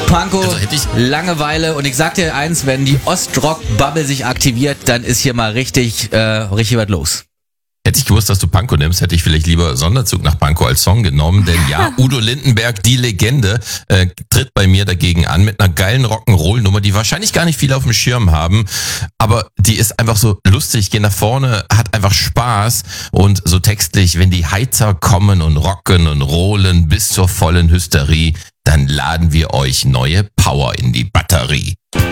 Pankow, Also hätte ich- Langeweile. Und ich sag dir eins, wenn die Ostrock-Bubble sich aktiviert, dann ist hier mal richtig was los. Hätte ich gewusst, dass du Pankow nimmst, hätte ich vielleicht lieber Sonderzug nach Pankow als Song genommen. Denn ja, Udo Lindenberg, die Legende, tritt bei mir dagegen an mit einer geilen Rock'n'Roll-Nummer, die wahrscheinlich gar nicht viele auf dem Schirm haben. Aber die ist einfach so lustig, geht nach vorne, hat einfach Spaß. Und so textlich, wenn die Heizer kommen und rocken und rollen bis zur vollen Hysterie, dann laden wir euch neue Power in die Batterie.